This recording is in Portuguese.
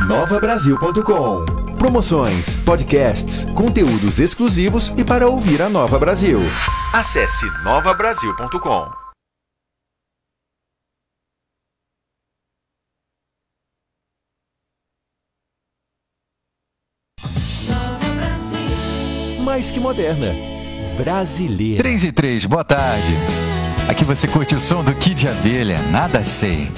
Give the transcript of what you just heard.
novabrasil.com. Promoções, podcasts, conteúdos exclusivos e para ouvir a Nova Brasil. Acesse novabrasil.com. Mais que moderna. Brasileira. 3 e 3, boa tarde. Aqui você curte o som do Kid Abelha, Nada Sei.